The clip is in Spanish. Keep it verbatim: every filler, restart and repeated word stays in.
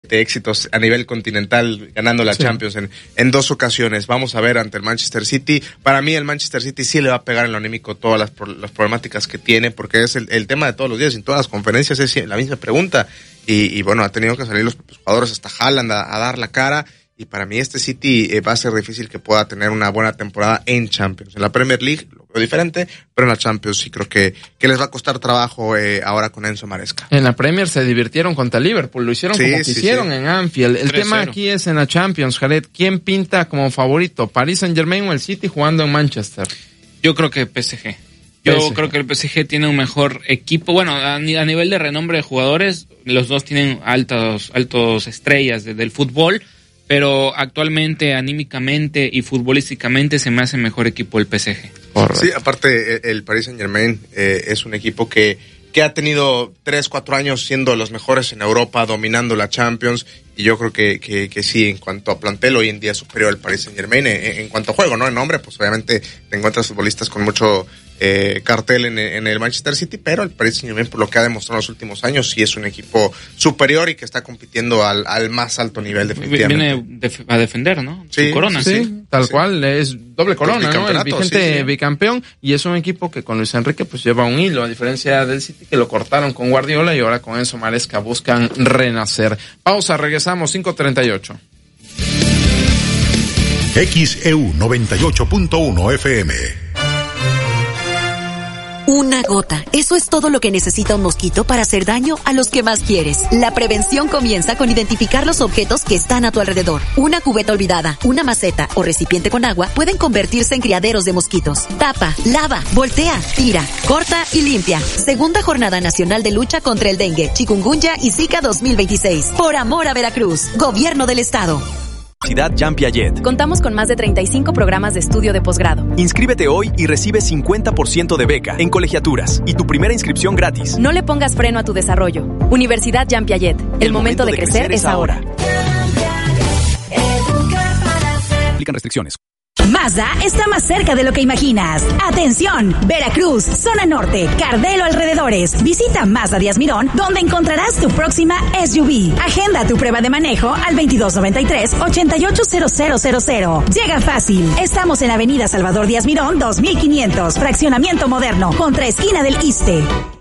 de éxitos a nivel continental, ganando la sí. Champions en, en dos ocasiones. Vamos a ver ante el Manchester City. Para mí el Manchester City sí le va a pegar en lo anímico todas las, las problemáticas que tiene, porque es el, el tema de todos los días, en todas las conferencias es la misma pregunta. Y, y bueno, ha tenido que salir los propios jugadores, hasta Haaland, a, a dar la cara. Y para mí este City eh, va a ser difícil que pueda tener una buena temporada en Champions. En la Premier League lo veo diferente, pero en la Champions sí creo que, que les va a costar trabajo eh, ahora con Enzo Maresca. En la Premier se divirtieron contra Liverpool, lo hicieron sí, como sí, quisieron sí. en Anfield. El tres cero. Tema aquí es en la Champions, Jared. ¿Quién pinta como favorito, Paris Saint-Germain o el City jugando en Manchester? Yo creo que P S G. Yo P S G. Creo que el P S G tiene un mejor equipo. Bueno, a, a nivel de renombre de jugadores, los dos tienen altos, altos estrellas de, del fútbol. Pero actualmente, anímicamente y futbolísticamente se me hace mejor equipo el P S G. Correcto. Sí, aparte el, el Paris Saint-Germain eh, es un equipo que, que ha tenido tres, cuatro años siendo los mejores en Europa, dominando la Champions, y yo creo que, que, que sí, en cuanto a plantel, hoy en día es superior al Paris Saint-Germain. En, en cuanto a juego, ¿no? En nombre, pues obviamente te encuentras futbolistas con mucho eh, cartel en, en el Manchester City, pero el Paris Saint-Germain, por lo que ha demostrado en los últimos años, sí es un equipo superior y que está compitiendo al, al más alto nivel, definitivamente. Viene def- a defender, ¿no? Sí, Su corona. Sí, sí. tal sí. cual, es doble corona, ¿no? El vigente sí, sí. bicampeón, y es un equipo que con Luis Enrique pues lleva un hilo, a diferencia del City que lo cortaron con Guardiola y ahora con Enzo Maresca buscan renacer. Pausa, regresamos, cinco treinta y ocho. X E U noventa y ocho punto uno F M. Una gota. Eso es todo lo que necesita un mosquito para hacer daño a los que más quieres. La prevención comienza con identificar los objetos que están a tu alrededor. Una cubeta olvidada, una maceta o recipiente con agua pueden convertirse en criaderos de mosquitos. Tapa, lava, voltea, tira, corta y limpia. Segunda Jornada Nacional de Lucha contra el Dengue, Chikungunya y Zika dos mil veintiséis. Por amor a Veracruz. Gobierno del Estado. Universidad Jean Piaget. Contamos con más de treinta y cinco programas de estudio de posgrado. Inscríbete hoy y recibe cincuenta por ciento de beca en colegiaturas y tu primera inscripción gratis. No le pongas freno a tu desarrollo. Universidad Jean Piaget. El, El momento, momento de, de crecer, crecer es ahora. Aplican restricciones. Mazda está más cerca de lo que imaginas. Atención, Veracruz, zona norte, Cardelo alrededores. Visita Mazda Díaz Mirón, donde encontrarás tu próxima S U V. Agenda tu prueba de manejo al veintidós noventa y tres, ochenta y ocho cero cero cero cero. Llega fácil. Estamos en Avenida Salvador Díaz Mirón dos mil quinientos, fraccionamiento moderno, contra esquina del Iste.